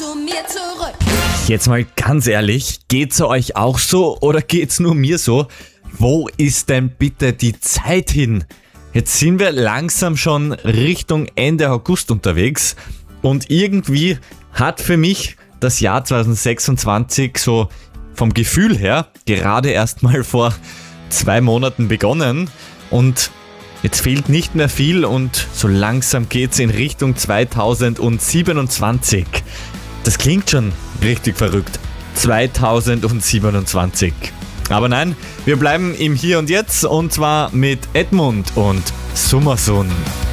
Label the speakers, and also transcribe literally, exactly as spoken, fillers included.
Speaker 1: zu mir zurück.
Speaker 2: Jetzt mal ganz ehrlich, geht's euch auch so oder geht's nur mir so? Wo ist denn bitte die Zeit hin? Jetzt sind wir langsam schon Richtung Ende August unterwegs und irgendwie hat für mich das Jahr zwanzig sechsundzwanzig so vom Gefühl her gerade erst mal vor zwei Monaten begonnen und jetzt fehlt nicht mehr viel und so langsam geht's in Richtung zweitausendsiebenundzwanzig. Das klingt schon richtig verrückt. zweitausendsiebenundzwanzig. Aber nein, wir bleiben im Hier und Jetzt und zwar mit Edmund und Summersun.